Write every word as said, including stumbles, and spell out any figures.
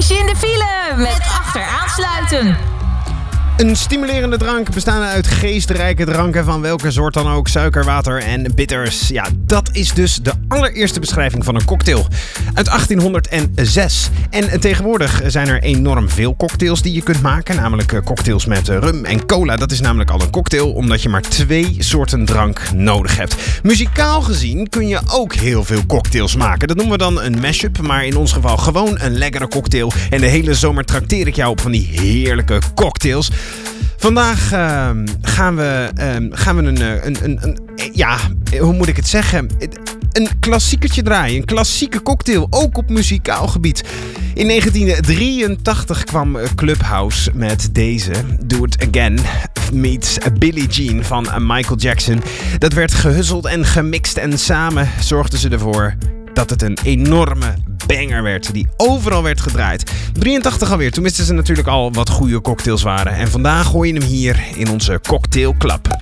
Is je in de file met achteraansluiten. Een stimulerende drank bestaande uit geestrijke dranken van welke soort dan ook, suiker, water en bitters. Ja, dat is dus de allereerste beschrijving van een cocktail uit achttienhonderdzes. En tegenwoordig zijn er enorm veel cocktails die je kunt maken, namelijk cocktails met rum en cola. Dat is namelijk al een cocktail, omdat je maar twee soorten drank nodig hebt. Muzikaal gezien kun je ook heel veel cocktails maken. Dat noemen we dan een mashup, maar in ons geval gewoon een lekkere cocktail. En de hele zomer trakteer ik jou op van die heerlijke cocktails. Vandaag uh, gaan we, uh, gaan we een, een, een, een, ja, hoe moet ik het zeggen? Een klassiekertje draaien, een klassieke cocktail, ook op muzikaal gebied. In negentien drieëntachtig kwam Clubhouse met deze, Do It Again, meets Billie Jean van Michael Jackson. Dat werd gehuzzeld en gemixt en samen zorgden ze ervoor dat het een enorme banger werd, die overal werd gedraaid. drieëntachtig alweer, toen wisten ze natuurlijk al wat goede cocktails waren. En vandaag hoor je hem hier in onze Cocktail Club.